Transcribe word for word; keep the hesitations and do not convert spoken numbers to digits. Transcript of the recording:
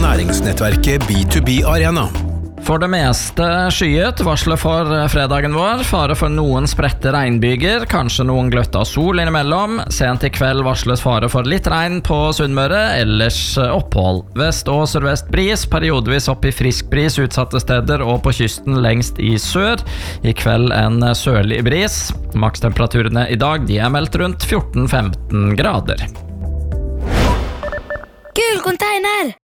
næringsnettverket B to B Arena. For det meste skyet, varslet for fredagen vår. Fare for noen spredte regnbyger, kanskje noen gløtt av sol innimellom. Sent i kveld varsles fare for litt regn på Sunnmøre, ellers opphold. Vest- og sørvest bris, periodevis opp i frisk bris utsatte steder og på kysten lengst i sør. I kveld en sørlig bris. Makstemperaturene i dag de er meldt rundt fjorten til femten grader. Gul container!